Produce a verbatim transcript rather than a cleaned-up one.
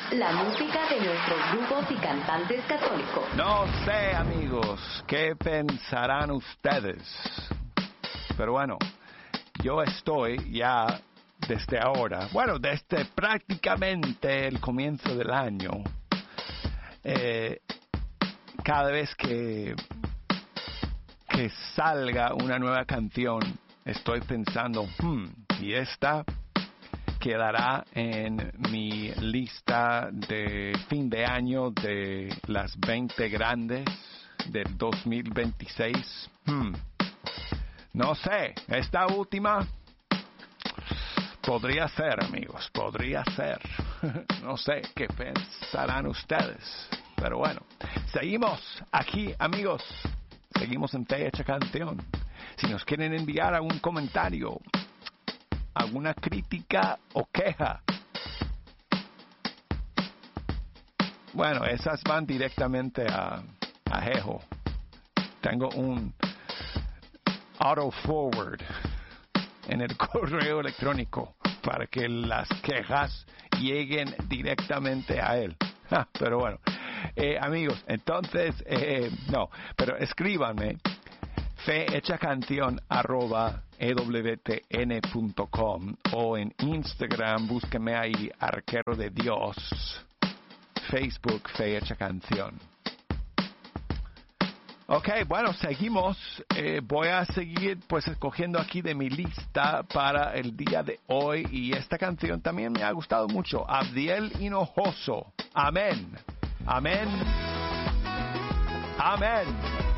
la música de nuestros grupos y cantantes católicos. No sé, amigos, qué pensarán ustedes. Pero bueno, yo estoy ya desde ahora, bueno, desde prácticamente el comienzo del año, eh, cada vez que, que salga una nueva canción, estoy pensando, hmm, y esta quedará en mi lista de fin de año de las veinte grandes del dos mil veintiséis. Hmm. No sé, esta última podría ser, amigos, podría ser. No sé qué pensarán ustedes, pero bueno, seguimos aquí, amigos. Seguimos en Fe Hecha Canción. Si nos quieren enviar algún comentario, alguna crítica o queja, bueno, esas van directamente a, a Jejo. Tengo un auto forward en el correo electrónico para que las quejas lleguen directamente a él. Ja, pero bueno, eh, amigos, entonces, eh, no, pero escríbanme fehechacanción arroba ewtn punto com o en Instagram búsquenme ahí, Arquero de Dios. Facebook, Fe Hecha Canción. Ok, bueno, seguimos. Eh, voy a seguir pues escogiendo aquí de mi lista para el día de hoy, y esta canción también me ha gustado mucho. Abdiel Hinojoso. Amén. Amén. Amén.